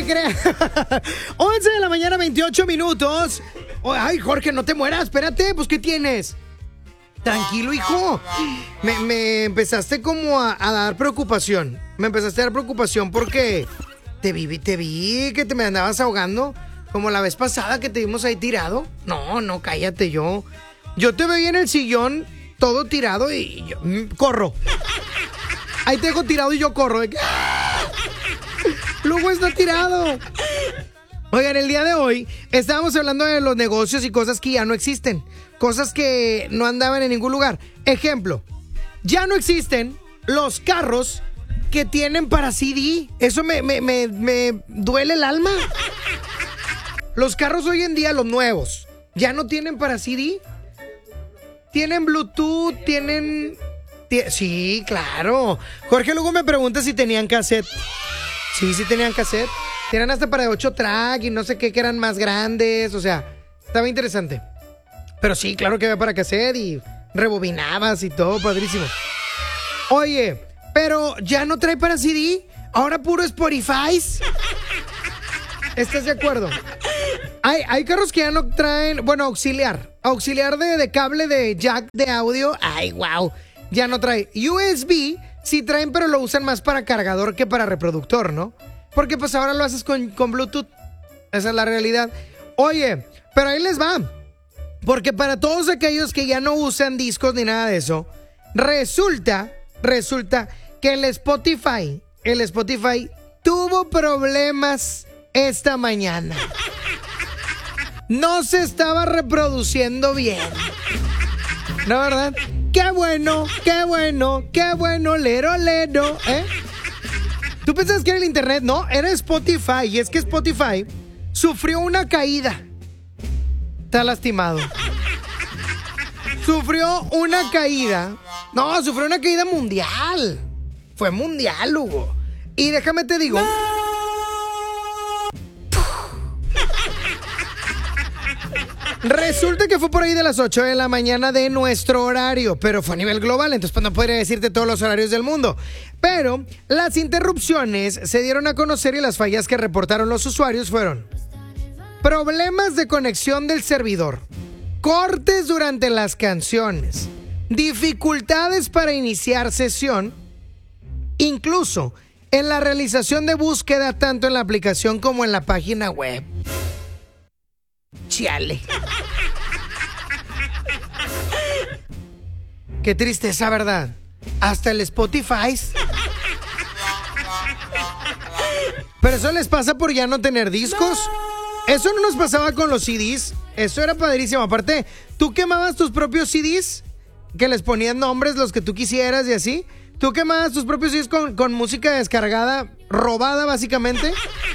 creas. 11 de la mañana, 28 minutos. Ay, Jorge, no te mueras, espérate, pues, ¿qué tienes? Tranquilo, hijo. Me empezaste como a dar preocupación. Me empezaste a dar preocupación porque te vi que te me andabas ahogando. Como la vez pasada que te vimos ahí tirado. No, cállate, yo te veía en el sillón todo tirado y yo corro. Ahí te dejo tirado y yo corro. Luego está tirado. Oigan, el día de hoy estábamos hablando de los negocios y cosas que ya no existen. Cosas que no andaban en ningún lugar. Ejemplo, ya no existen los carros que tienen para CD. Eso me duele el alma. Los carros hoy en día, los nuevos, ya no tienen para CD. Tienen Bluetooth, tienen... Sí, claro. Jorge luego me pregunta si tenían cassette. Sí tenían cassette. Tenían hasta para 8 track y no sé qué, que eran más grandes. O sea, estaba interesante. Pero sí, claro que había para cassette y rebobinabas y todo, padrísimo. Oye, pero ya no trae para CD. Ahora puro Spotify. ¿Estás de acuerdo? Hay carros que ya no traen, bueno, auxiliar de cable de jack de audio. Ay, wow, ya no trae. USB sí traen, pero lo usan más para cargador que para reproductor, ¿no? Porque pues ahora lo haces con Bluetooth. Esa es la realidad. Oye, pero ahí les va. Porque para todos aquellos que ya no usan discos ni nada de eso, resulta que el Spotify tuvo problemas esta mañana. No se estaba reproduciendo bien. ¿No, verdad? Qué bueno, lero, ¿eh? ¿Tú pensabas que era el internet? No, era Spotify. Y es que Spotify sufrió una caída. Está lastimado. Sufrió una caída. No, sufrió una caída mundial. Fue mundial, Hugo. Y déjame te digo... Resulta que fue por ahí de las 8 de la mañana de nuestro horario, pero fue a nivel global, entonces pues no podría decirte todos los horarios del mundo. Pero las interrupciones se dieron a conocer y las fallas que reportaron los usuarios fueron: problemas de conexión del servidor, cortes durante las canciones, dificultades para iniciar sesión, incluso en la realización de búsqueda tanto en la aplicación como en la página web. Chale. Qué tristeza, ¿verdad? Hasta el Spotify. Pero eso les pasa por ya no tener discos. Eso no nos pasaba con los CDs. Eso era padrísimo. Aparte, ¿tú quemabas tus propios CDs? Que les ponías nombres, los que tú quisieras y así. ¿Tú quemabas tus propios CDs con música descargada, robada básicamente?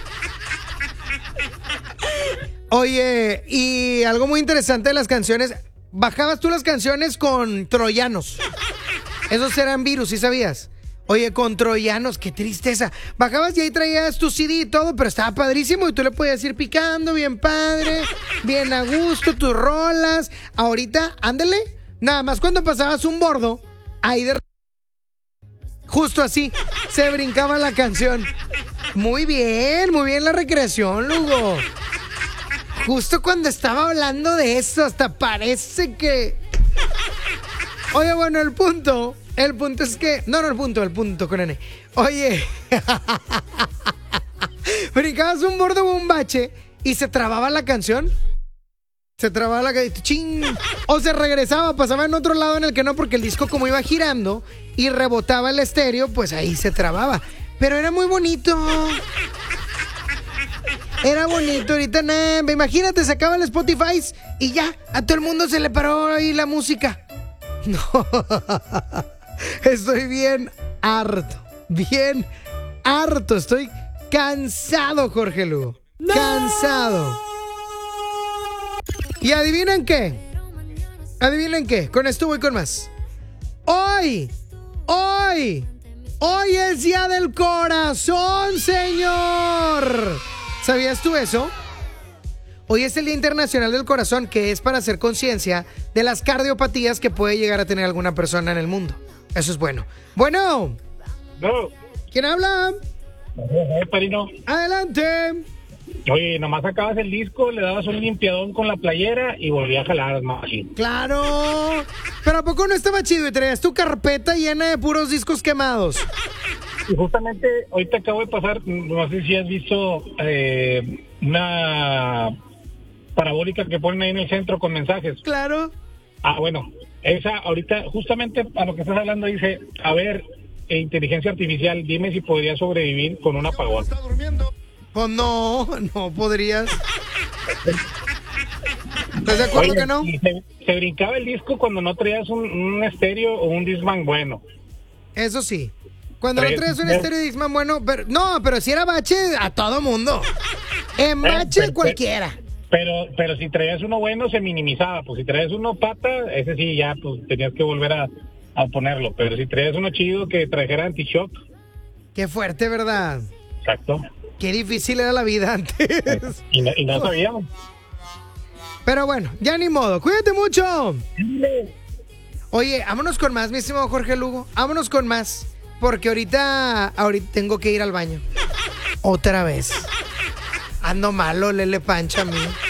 Oye, y algo muy interesante de las canciones, bajabas tú las canciones con troyanos. Esos eran virus, ¿sí sabías? Oye, con troyanos, qué tristeza. Bajabas y ahí traías tu CD y todo, pero estaba padrísimo y tú le podías ir picando bien padre, bien a gusto, tus rolas. Ahorita, ándale, nada más cuando pasabas un bordo, ahí de... Justo así, se brincaba la canción. Muy bien la recreación, Lugo. Justo cuando estaba hablando de eso, hasta parece que... Oye, bueno, el punto es que... el punto con N. Oye, brincabas un bordo o un bache y se trababa la canción. Se trababa la canción, ching. O se regresaba, pasaba en otro lado en el que no, porque el disco como iba girando y rebotaba el estéreo, pues ahí se trababa. Pero era muy bonito. Era bonito, ahorita nada. Imagínate, se acaba el Spotify y ya, a todo el mundo se le paró ahí la música. No, estoy bien harto, estoy cansado, Jorge Lugo. ¡No! Cansado. ¿Y adivinen qué? Con esto voy con más. Hoy es Día del Corazón, señor. ¿Sabías tú eso? Hoy es el Día Internacional del Corazón, que es para hacer conciencia de las cardiopatías que puede llegar a tener alguna persona en el mundo. Eso es bueno. Bueno. No. ¿Quién habla? Padrino. Adelante. Oye, nomás sacabas el disco, le dabas un limpiadón con la playera y volvías a jalar más chido. Claro. Pero ¿a poco no estaba chido y traías tu carpeta llena de puros discos quemados? Y justamente hoy te acabo de pasar, no sé si has visto una parabólica que ponen ahí en el centro con mensajes. Claro. Bueno, esa ahorita, justamente a lo que estás hablando, dice, a ver, inteligencia artificial, dime si podría sobrevivir con un apagón. Pues no podrías. ¿Estás de acuerdo que no? Y se brincaba el disco cuando no traías un estéreo o un Discman bueno. Eso sí. Cuando no traes un estéreo Discman bueno, pero si era bache a todo mundo. En bache cualquiera. Pero si traías uno bueno se minimizaba, pues si traías uno pata, ese sí ya pues tenías que volver a ponerlo, pero si traías uno chido que trajera anti-shock. Qué fuerte, ¿verdad? Exacto. Qué difícil era la vida antes. Y no sabíamos. Pero bueno, ya ni modo. Cuídate mucho. Oye, vámonos con más, mi estimado Jorge Lugo. Vámonos con más. Porque ahorita tengo que ir al baño. Otra vez. Ando malo, Lele Pancha a mí.